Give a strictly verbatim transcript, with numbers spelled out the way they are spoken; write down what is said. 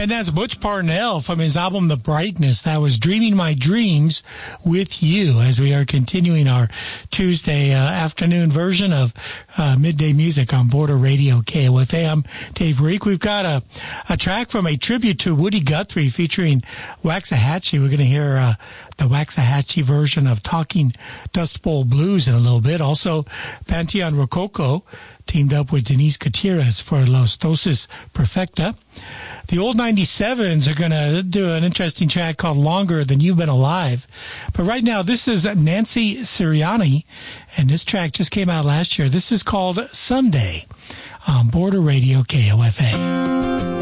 And that's Butch Parnell from his album, The Brightness. That was Dreaming My Dreams with You, as we are continuing our Tuesday uh, afternoon version of uh, Midday Music on Border Radio K O F A. I'm Dave Reek. We've got a, a track from a tribute to Woody Guthrie featuring Waxahachie. We're going to hear uh, the Waxahachie version of Talking Dust Bowl Blues in a little bit. Also, Pantheon Rococo teamed up with Denise Gutierrez for Los Dosis Perfecta. The old ninety-sevens are going to do an interesting track called Longer Than You've Been Alive. But right now, this is Nancy Sirianni, and this track just came out last year. This is called Someday on Border Radio K O F A.